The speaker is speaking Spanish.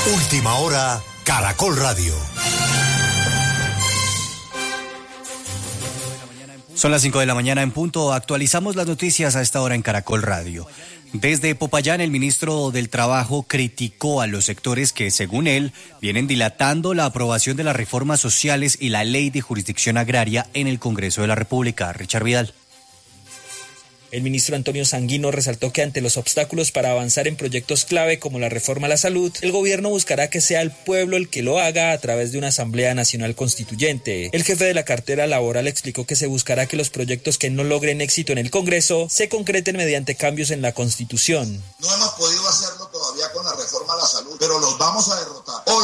Última hora, Caracol Radio. Son las 5 de la mañana en punto. Actualizamos las noticias a esta hora en Caracol Radio. Desde Popayán, el ministro del Trabajo criticó a los sectores que, según él, vienen dilatando la aprobación de las reformas sociales y la ley de jurisdicción agraria en el Congreso de la República. Richard Vidal. El ministro Antonio Sanguino resaltó que ante los obstáculos para avanzar en proyectos clave como la reforma a la salud, el gobierno buscará que sea el pueblo el que lo haga a través de una Asamblea Nacional Constituyente. El jefe de la cartera laboral explicó que se buscará que los proyectos que no logren éxito en el Congreso se concreten mediante cambios en la Constitución. No hemos podido hacerlo todavía con la reforma a la salud, pero los vamos a derrotar. Hoy